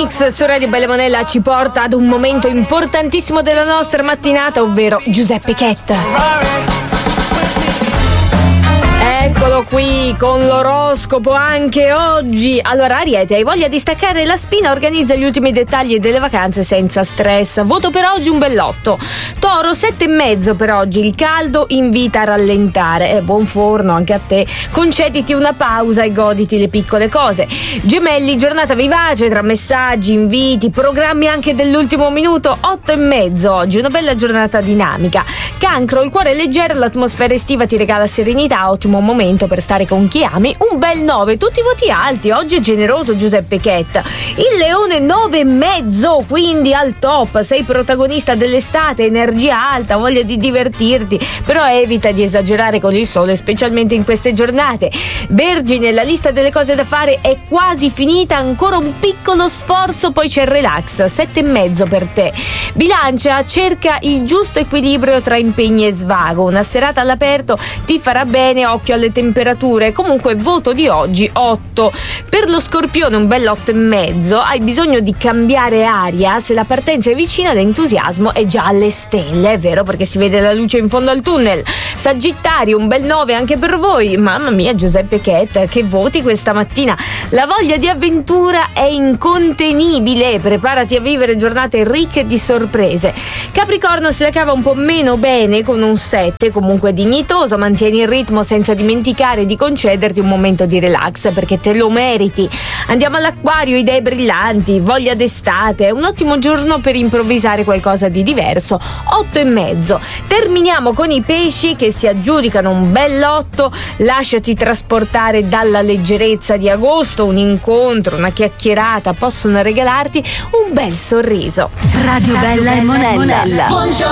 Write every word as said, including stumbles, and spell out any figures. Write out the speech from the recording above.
Mix su Radio Bella Monella ci porta ad un momento importantissimo della nostra mattinata, ovvero Giuseppe Chetta. Eccolo qui con l'oroscopo anche oggi. Allora, Ariete, hai voglia di staccare la spina? Organizza gli ultimi dettagli delle vacanze senza stress. Voto per oggi un bell'otto. Toro, sette e mezzo per oggi. Il caldo invita a rallentare. Eh, buon forno anche a te. Concediti una pausa e goditi le piccole cose. Gemelli, giornata vivace tra messaggi, inviti, programmi anche dell'ultimo minuto. Otto e mezzo oggi. Una bella giornata dinamica. Cancro, il cuore è leggero, l'atmosfera estiva ti regala serenità. Ottimo momento per stare con chi ami. Un bel nove, tutti voti alti. Oggi è generoso Giuseppe Chetta. Il Leone, nove e mezzo, quindi al top. Sei protagonista dell'estate, energia alta, voglia di divertirti, però evita di esagerare con il sole, specialmente in queste giornate. Vergine, la lista delle cose da fare è quasi finita, ancora un piccolo sforzo, poi c'è il relax. Sette e mezzo per te. Bilancia, cerca il giusto equilibrio tra impegni e svago. Una serata all'aperto ti farà bene, occhio alle temperature. Comunque voto di oggi otto. Per lo Scorpione un bel otto e mezzo. Hai bisogno di cambiare aria. Se la partenza è vicina, l'entusiasmo è già alle stelle, è vero, perché si vede la luce in fondo al tunnel. Sagittario, un bel nove anche per voi. Mamma mia, Giuseppe Chetta, che voti questa mattina. La voglia di avventura è incontenibile. Preparati a vivere giornate ricche di sorprese. Capricorno, se la cava un po' meno bene con un sette, comunque dignitoso. Mantieni il ritmo senza dimenticare di concederti un momento di relax, perché te lo meriti. Andiamo all'Acquario, idee brillanti, voglia d'estate, è un ottimo giorno per improvvisare qualcosa di diverso. Otto e mezzo. Terminiamo con i Pesci, che si aggiudicano un bell'otto. Lasciati trasportare dalla leggerezza di agosto. Un incontro, una chiacchierata possono regalarti un bel sorriso. Radio Bella e Monella.